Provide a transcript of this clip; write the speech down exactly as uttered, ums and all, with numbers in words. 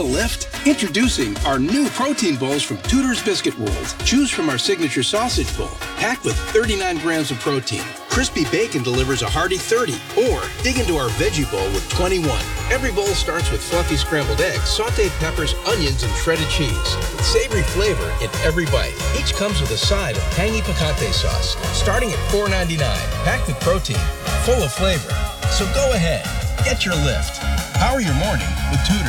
lift? Introducing our new protein bowls from Tudor's Biscuit World. Choose from our signature sausage bowl, packed with thirty-nine grams of protein. Crispy bacon delivers a hearty thirty. Or dig into our veggie bowl with twenty-one. Every bowl starts with fluffy scrambled eggs, sauteed peppers, onions, and shredded cheese, with savory flavor in every bite. Each comes with a side of tangy picante sauce, starting at four ninety-nine, packed with protein, full of flavor. So go ahead, get your lift. Power your morning with Tudor.